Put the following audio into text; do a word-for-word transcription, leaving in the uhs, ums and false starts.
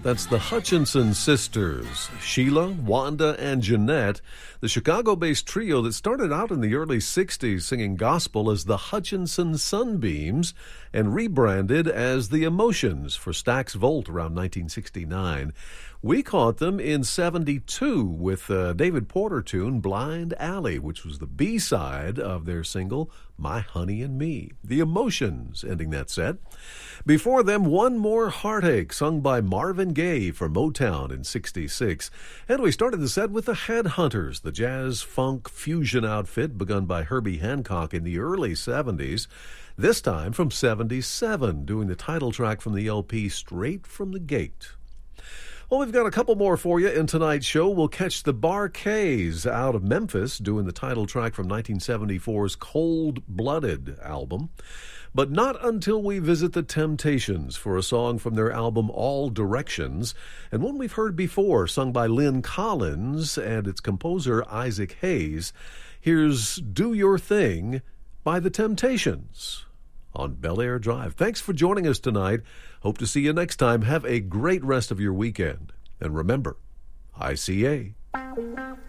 That's the Hutchinson Sisters, Sheila, Wanda, and Jeanette, the Chicago-based trio that started out in the early sixties singing gospel as the Hutchinson Sunbeams and rebranded as the Emotions for Stax Volt around nineteen sixty-nine. We caught them in seventy-two with a David Porter tune, Blind Alley, which was the B-side of their single, My Honey and Me. The Emotions ending that set. Before them, One More Heartache, sung by Marvin Gaye for Motown in sixty-six. And we started the set with the Headhunters, the jazz-funk fusion outfit begun by Herbie Hancock in the early seventies. This time from seventy-seven, doing the title track from the L P Straight from the Gate. Well, we've got a couple more for you in tonight's show. We'll catch the Bar-Kays out of Memphis doing the title track from nineteen seventy-four's Cold-Blooded album. But not until we visit the Temptations for a song from their album All Directions, and one we've heard before, sung by Lynn Collins and its composer Isaac Hayes. Here's Do Your Thing by the Temptations on Bel Air Drive. Thanks for joining us tonight. Hope to see you next time. Have a great rest of your weekend. And remember, I C A.